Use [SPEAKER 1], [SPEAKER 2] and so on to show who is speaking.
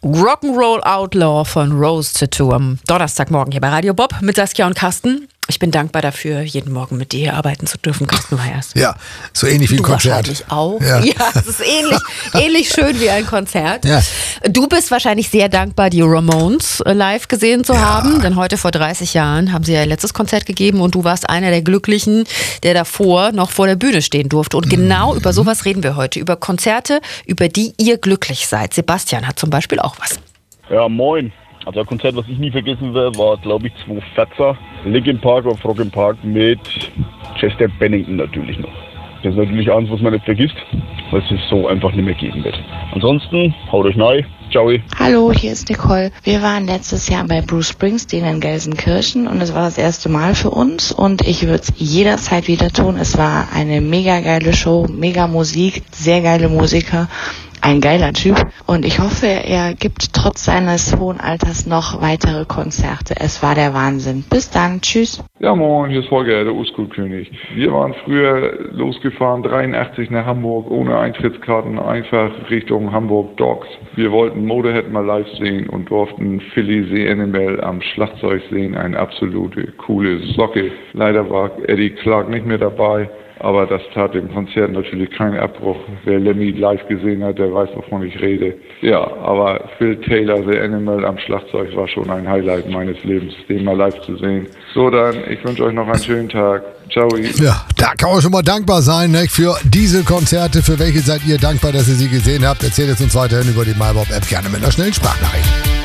[SPEAKER 1] Rock'n'Roll Outlaw von Rose Tattoo am Donnerstagmorgen hier bei Radio Bob mit Saskia und Carsten. Ich bin dankbar dafür, jeden Morgen mit dir hier arbeiten zu dürfen, Carsten Meyers.
[SPEAKER 2] Ja, so ähnlich wie ein Konzert.
[SPEAKER 1] Wahrscheinlich auch. Ja, es ist ähnlich schön wie ein Konzert. Ja. Du bist wahrscheinlich sehr dankbar, die Ramones live gesehen zu haben, denn heute vor 30 Jahren haben sie ja ihr letztes Konzert gegeben und du warst einer der Glücklichen, der davor noch vor der Bühne stehen durfte. Und genau über sowas reden wir heute, über Konzerte, über die ihr glücklich seid. Sebastian hat zum Beispiel auch was.
[SPEAKER 3] Ja, moin. Also ein Konzert, was ich nie vergessen werde, war, glaube ich, 2014. Linkin Park auf Rock im Park mit Chester Bennington natürlich noch. Das ist natürlich eins, was man nicht vergisst, weil es so einfach nicht mehr geben wird. Ansonsten, haut euch rein. Ciao.
[SPEAKER 4] Hallo, hier ist Nicole. Wir waren letztes Jahr bei Bruce Springsteen in Gelsenkirchen und es war das erste Mal für uns und ich würde es jederzeit wieder tun. Es war eine mega geile Show, mega Musik, sehr geile Musiker. Ein geiler Typ und ich hoffe, er gibt trotz seines hohen Alters noch weitere Konzerte. Es war der Wahnsinn. Bis dann, tschüss.
[SPEAKER 5] Ja moin, hier ist Volker, der Oldschool-König. Wir waren früher losgefahren, 83 nach Hamburg, ohne Eintrittskarten, einfach Richtung Hamburg Docks. Wir wollten Motorhead mal live sehen und durften Philly The Animal am Schlagzeug sehen, eine absolute coole Socke. Leider war Eddie Clark nicht mehr dabei. Aber das tat dem Konzert natürlich keinen Abbruch. Wer Lemmy live gesehen hat, der weiß, wovon ich rede. Ja, aber Phil Taylor, The Animal am Schlagzeug war schon ein Highlight meines Lebens, den mal live zu sehen. So dann, ich wünsche euch noch einen schönen Tag. Ciao.
[SPEAKER 2] Ja, da kann man schon mal dankbar sein, ne, für diese Konzerte. Für welche seid ihr dankbar, dass ihr sie gesehen habt? Erzählt es uns weiterhin über die MyBob-App gerne mit einer schnellen Sprachnachricht.